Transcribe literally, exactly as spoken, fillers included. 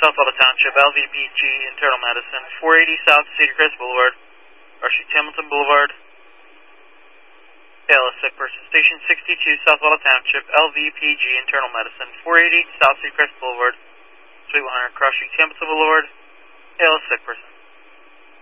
South Waldo Township, L V P G, Internal Medicine, four eighty South Cedar Crest Boulevard, Rush Street, Hamilton Boulevard. Hail a sick person. Station sixty-two, South Waldo Township, L V P G, Internal Medicine, four eighty South Cedar Crest Boulevard, Suite one hundred, Cross Street, Hamilton Boulevard. Hail a sick person.